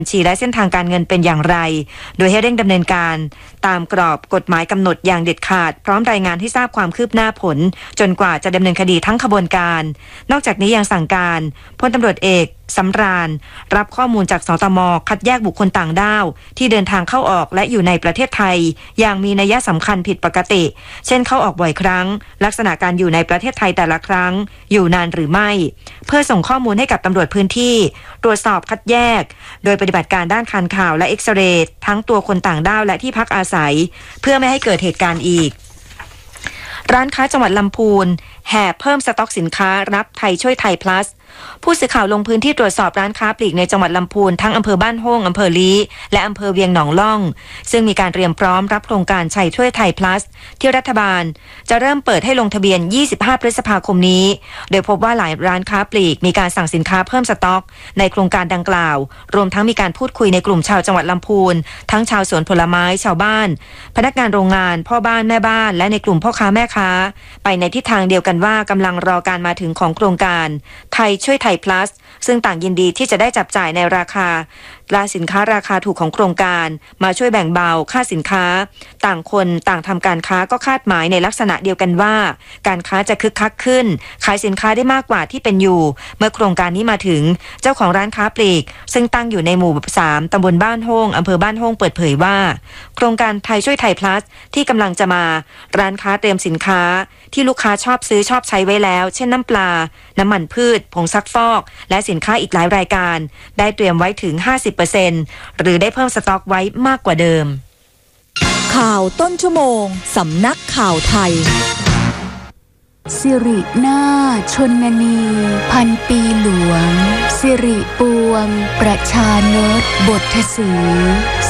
บัญชีและเส้นทางการเงินเป็นอย่างไรโดยให้เร่งดำเนินการตามกรอบกฎหมายกำหนดอย่างเด็ดขาดพร้อมรายงานให้ทราบความคืบหน้าผลจนกว่าจะดำเนินคดีทั้งขบวนการนอกจากนี้ยังสั่งการพลตำรวจเอกสำราญรับข้อมูลจากสตม.คัดแยกบุคคลต่างด้าวที่เดินทางเข้าออกและอยู่ในประเทศไทยอย่างมีนัยสำคัญผิดปกติเช่นเข้าออกบ่อยครั้งลักษณะการอยู่ในประเทศไทยแต่ละครั้งอยู่นานหรือไม่เพื่อส่งข้อมูลให้กับตำรวจพื้นที่ตรวจสอบคัดแยกโดยปฏิบัติการด้านการข่าวและเอ็กซเรย์ทั้งตัวคนต่างด้าวและที่พักอาศัยเพื่อไม่ให้เกิดเหตุการณ์อีกร้านค้าจังหวัดลำพูนแห่เพิ่มสต็อกสินค้ารับไทยช่วยไทย plus ผู้สื่อข่าวลงพื้นที่ตรวจสอบร้านค้าปลีกในจังหวัดลำพูนทั้งอำเภอบ้านโฮ่งอำเภอลี้และอำเภอเวียงหนองล่องซึ่งมีการเตรียมพร้อมรับโครงการไทยช่วยไทย plus ที่รัฐบาลจะเริ่มเปิดให้ลงทะเบียน25พฤษภาคมนี้โดยพบว่าหลายร้านค้าปลีกมีการสั่งสินค้าเพิ่มสต็อกในโครงการดังกล่าวรวมทั้งมีการพูดคุยในกลุ่มชาวจังหวัดลำพูนทั้งชาวสวนผลไม้ชาวบ้านพนักงานโรงงานพ่อบ้านแม่บ้านและในกลุ่มพ่อค้าแม่ค้าไปในทิศทางเดียวกันว่ากำลังรอการมาถึงของโครงการไทยช่วยไทย plus ซึ่งต่างยินดีที่จะได้จับจ่ายในราคาสินค้าราคาถูกของโครงการมาช่วยแบ่งเบาค่าสินค้าต่างคนต่างทำการค้าก็คาดหมายในลักษณะเดียวกันว่าการค้าจะคึกคักขึ้นขายสินค้าได้มากกว่าที่เป็นอยู่เมื่อโครงการนี้มาถึงเจ้าของร้านค้าปลีกซึ่งตั้งอยู่ในหมู่3ตำบลบ้านโฮ่งอำเภอบ้านโฮ่งเปิดเผยว่าโครงการไทยช่วยไทย plus ที่กำลังจะมาร้านค้าเตรียมสินค้าที่ลูกค้าชอบซื้อชอบใช้ไว้แล้วเช่นน้ำปลาน้ำมันพืชผงซักฟอกและสินค้าอีกหลายรายการได้เตรียมไว้ถึง 50% หรือได้เพิ่มสต็อกไว้มากกว่าเดิมข่าวต้นชั่วโมงสำนักข่าวไทยสิรินาถชนนีพันปีหลวงสิริปวงประชานตบทศรี